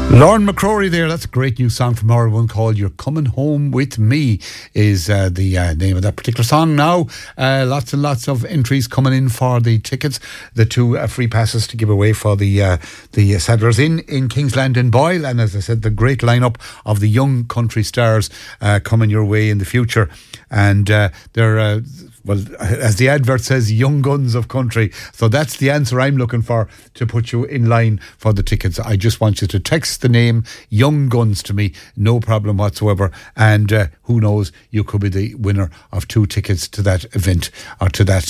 Lauren McCrory there, that's a great new song from R1 called You're Coming Home With Me is the name of that particular song now. Lots and lots of entries coming in for the tickets, the two free passes to give away for the Saddlers in Kingsland in Boyle, and as I said, the great lineup of the young country stars coming your way in the future. And they're well, as the advert says, young guns of country. So that's the answer I'm looking for to put you in line for the tickets. I just want you to text the name Young Guns to me, no problem whatsoever. And who knows, you could be the winner of 2 tickets to that event, or to that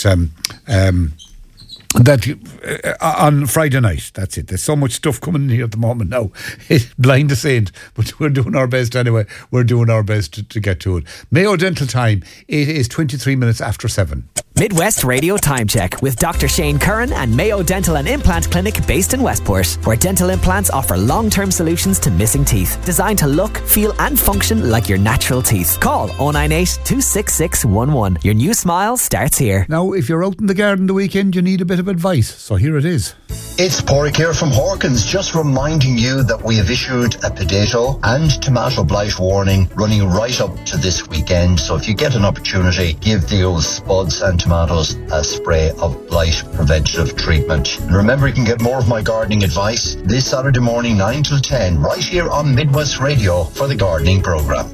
on Friday night. That's it. There's so much stuff coming in here at the moment now. It's blind to saint, but we're doing our best anyway. We're doing our best to get to it. Mayo Dental time. It is 23 minutes after 7. Midwest Radio Time Check with Dr. Shane Curran and Mayo Dental and Implant Clinic based in Westport, where dental implants offer long-term solutions to missing teeth, designed to look, feel and function like your natural teeth. Call 098 266 11. Your new smile starts here. Now, if you're out in the garden the weekend, you need a bit of advice, so here it is. It's Porrick here from Hawkins, just reminding you that we have issued a potato and tomato blight warning running right up to this weekend. So if you get an opportunity, give those spuds and tomatoes a spray of blight preventative treatment. And remember, you can get more of my gardening advice this Saturday morning 9 till 10 right here on Midwest Radio for the gardening programme.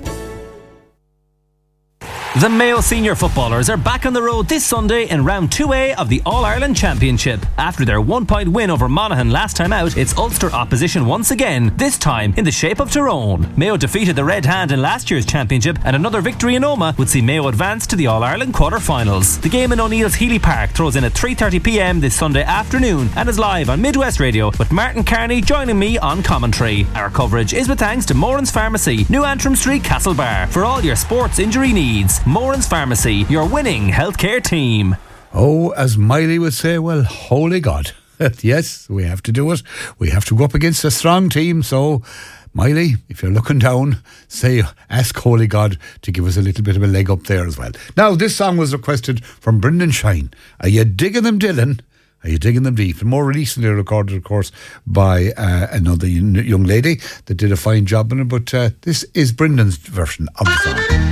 The Mayo senior footballers are back on the road this Sunday in round 2A of the All-Ireland Championship. After their 1-point win over Monaghan last time out, it's Ulster opposition once again, this time in the shape of Tyrone. Mayo defeated the Red Hand in last year's championship, and another victory in Omagh would see Mayo advance to the All-Ireland quarter-finals. The game in O'Neill's Healy Park throws in at 3:30pm this Sunday afternoon and is live on Midwest Radio, with Martin Carney joining me on commentary. Our coverage is with thanks to Moran's Pharmacy, New Antrim Street, Castlebar, for all your sports injury needs. Moran's Pharmacy, your winning healthcare team. Oh, as Miley would say, well, holy God. Yes, we have to do it. We have to go up against a strong team. So, Miley, if you're looking down, ask Holy God to give us a little bit of a leg up there as well. Now, this song was requested from Brendan Shine. Are you digging them, Dylan? Are you digging them deep? And more recently recorded, of course, by another young lady that did a fine job in it. But this is Brendan's version of the song.